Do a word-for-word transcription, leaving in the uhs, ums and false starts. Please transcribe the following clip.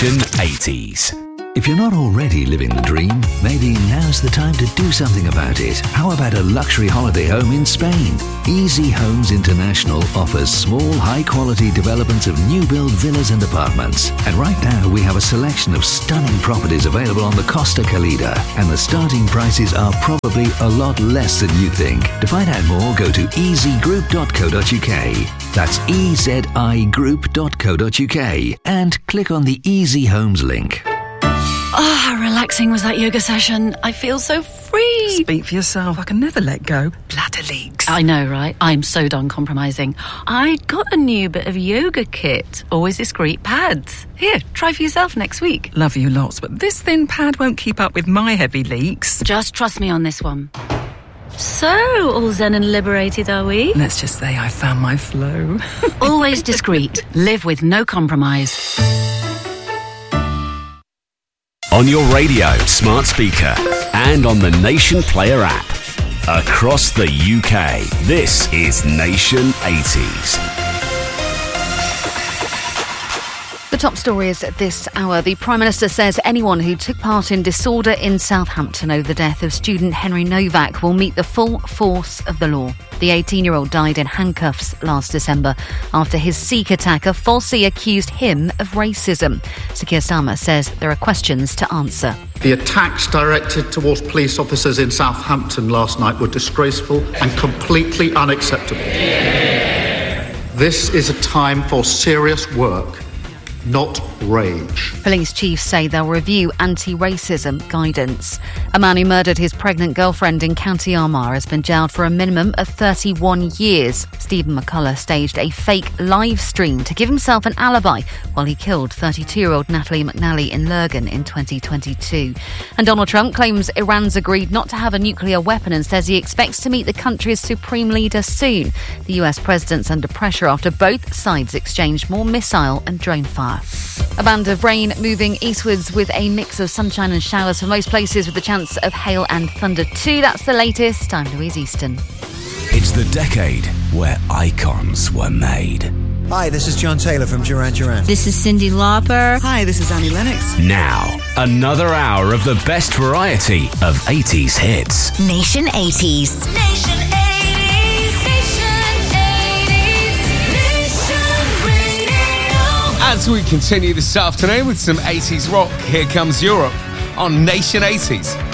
Nation eighties. If you're not already living the dream, maybe now's the time to do something about it. How about a luxury holiday home in Spain? Easy Homes International offers small, high-quality developments of new-build villas and apartments. And right now, we have a selection of stunning properties available on the Costa Calida. And the starting prices are probably a lot less than you think. To find out more, go to easy group dot co dot uk. That's e z i group dot co dot uk. And click on the Easy Homes link. Oh, how relaxing was that yoga session. I feel so free. Speak for yourself. I can never let go. Bladder leaks. I know, right? I'm so done compromising. I got a new bit of yoga kit. Always discreet pads. Here, try for yourself next week. Love you lots, but this thin pad won't keep up with my heavy leaks. Just trust me on this one. So, all zen and liberated, are we? Let's just say I found my flow. Always discreet. Live with no compromise. On your radio, smart speaker, and on the Nation Player app. Across the U K, this is Nation eighties. The top stories at this hour. The Prime Minister says anyone who took part in disorder in Southampton over the death of student Henry Novak will meet the full force of the law. The eighteen-year-old died in handcuffs last December after his Sikh attacker falsely accused him of racism. Sir Keir Starmer says there are questions to answer. The attacks directed towards police officers in Southampton last night were disgraceful and completely unacceptable. This is a time for serious work, not rage. Police chiefs say they'll review anti-racism guidance. A man who murdered his pregnant girlfriend in County Armagh has been jailed for a minimum of thirty-one years. Stephen McCullough staged a fake live stream to give himself an alibi while he killed thirty-two-year-old Natalie McNally in Lurgan in twenty twenty-two. And Donald Trump claims Iran's agreed not to have a nuclear weapon and says he expects to meet the country's supreme leader soon. The U S president's under pressure after both sides exchanged more missile and drone fire. A band of rain moving eastwards with a mix of sunshine and showers for most places with the chance of hail and thunder too. That's the latest. I'm Louise Easton. It's the decade where icons were made. Hi, this is John Taylor from Duran Duran. This is Cyndi Lauper. Hi, this is Annie Lennox. Now, another hour of the best variety of eighties hits. Nation eighties. Nation eighties. Nation eighties. Nation Radio. As we continue this afternoon with some eighties rock, here comes Europe on Nation eighties.